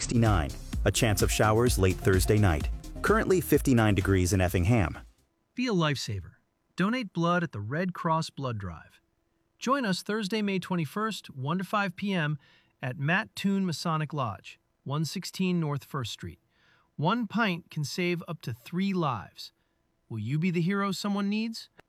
69. A chance of showers late Thursday night. Currently 59 degrees in Effingham. Be a lifesaver. Donate blood at the Red Cross Blood Drive. Join us Thursday, May 21st, 1 to 5 p.m. at Matt Toon Masonic Lodge, 116 North 1st Street. 1 pint can save up to 3 lives. Will you be the hero someone needs?